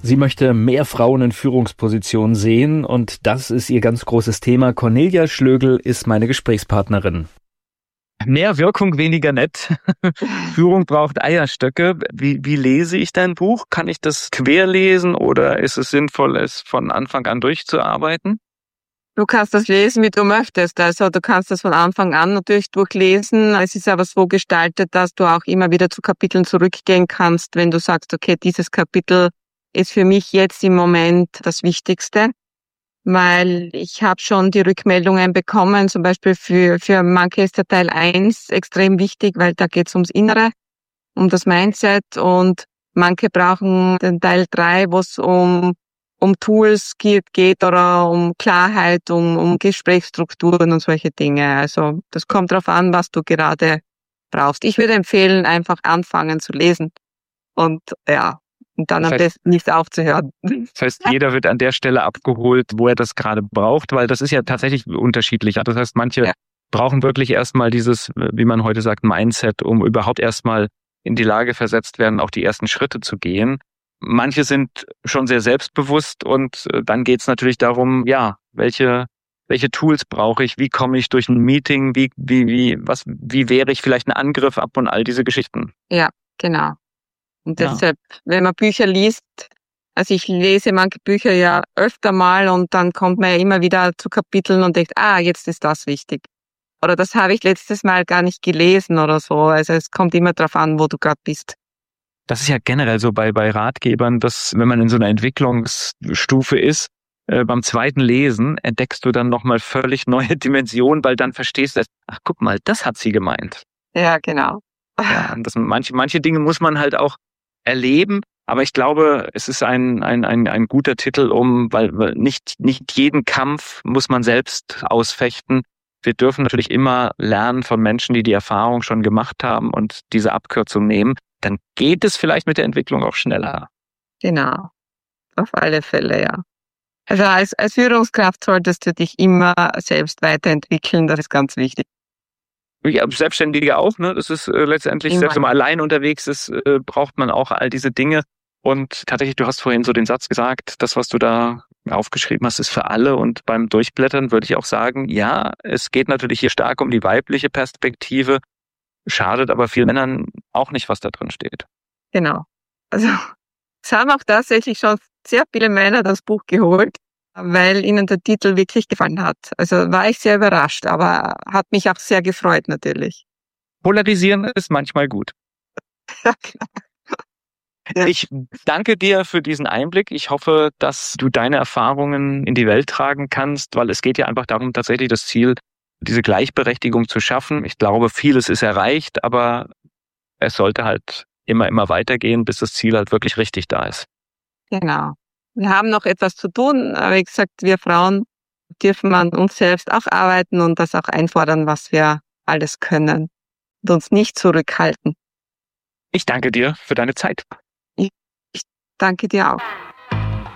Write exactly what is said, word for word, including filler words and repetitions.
Sie möchte mehr Frauen in Führungspositionen sehen und das ist ihr ganz großes Thema. Cornelia Schlögl ist meine Gesprächspartnerin. Mehr Wirkung, weniger nett. Führung braucht Eierstöcke. Wie, wie lese ich dein Buch? Kann ich das querlesen oder ist es sinnvoll, es von Anfang an durchzuarbeiten? Du kannst das lesen, wie du möchtest. Also du kannst das von Anfang an natürlich durchlesen. Es ist aber so gestaltet, dass du auch immer wieder zu Kapiteln zurückgehen kannst, wenn du sagst, okay, dieses Kapitel ist für mich jetzt im Moment das Wichtigste, weil ich habe schon die Rückmeldungen bekommen, zum Beispiel für, für manche ist der Teil eins extrem wichtig, weil da geht es ums Innere, um das Mindset und manche brauchen den Teil drei, wo es um um Tools geht, geht oder um Klarheit, um, um Gesprächsstrukturen und solche Dinge. Also das kommt darauf an, was du gerade brauchst. Ich würde empfehlen, einfach anfangen zu lesen und ja, und dann Das am heißt- besten nicht aufzuhören. Das heißt, jeder wird an der Stelle abgeholt, wo er das gerade braucht, weil das ist ja tatsächlich unterschiedlich. Das heißt, manche Ja. brauchen wirklich erstmal dieses, wie man heute sagt, Mindset, um überhaupt erstmal in die Lage versetzt werden, auch die ersten Schritte zu gehen. Manche sind schon sehr selbstbewusst und äh, dann geht es natürlich darum, ja, welche welche Tools brauche ich, wie komme ich durch ein Meeting, wie wie wie was wie wehre ich vielleicht einen Angriff ab und all diese Geschichten. Ja, genau. Und Ja. deshalb, wenn man Bücher liest, also ich lese manche Bücher ja öfter mal und dann kommt man ja immer wieder zu Kapiteln und denkt, ah, jetzt ist das wichtig. Oder das habe ich letztes Mal gar nicht gelesen oder so. Also es kommt immer drauf an, wo du gerade bist. Das ist ja generell so bei bei Ratgebern, dass wenn man in so einer Entwicklungsstufe ist, äh, beim zweiten Lesen entdeckst du dann nochmal völlig neue Dimensionen, weil dann verstehst du, ach guck mal, das hat sie gemeint. Ja, genau. Ja, und das, manche, manche Dinge muss man halt auch erleben, aber ich glaube, es ist ein, ein, ein, ein guter Titel, um, weil, weil nicht, nicht jeden Kampf muss man selbst ausfechten. Wir dürfen natürlich immer lernen von Menschen, die die Erfahrung schon gemacht haben und diese Abkürzung nehmen. Dann geht es vielleicht mit der Entwicklung auch schneller. Genau. Auf alle Fälle, ja. Also als, als Führungskraft solltest du dich immer selbst weiterentwickeln, das ist ganz wichtig. Ja, Selbstständige auch, ne? Das ist äh, letztendlich, Immer. selbst wenn man allein unterwegs ist, äh, braucht man auch all diese Dinge. Und tatsächlich, du hast vorhin so den Satz gesagt, das, was du da aufgeschrieben hast, ist für alle. Und beim Durchblättern würde ich auch sagen, ja, es geht natürlich hier stark um die weibliche Perspektive, schadet aber vielen Männern auch nicht, was da drin steht. Genau. Also es haben auch tatsächlich schon sehr viele Männer das Buch geholt, weil ihnen der Titel wirklich gefallen hat. Also war ich sehr überrascht, aber hat mich auch sehr gefreut natürlich. Polarisieren ist manchmal gut. Ja, genau. Ja. Ich danke dir für diesen Einblick. Ich hoffe, dass du deine Erfahrungen in die Welt tragen kannst, weil es geht ja einfach darum, tatsächlich das Ziel, diese Gleichberechtigung zu schaffen. Ich glaube, vieles ist erreicht, aber es sollte halt immer, immer weitergehen, bis das Ziel halt wirklich richtig da ist. Genau. Wir haben noch etwas zu tun, aber wie gesagt, wir Frauen dürfen an uns selbst auch arbeiten und das auch einfordern, was wir alles können und uns nicht zurückhalten. Ich danke dir für deine Zeit. Ich danke dir auch.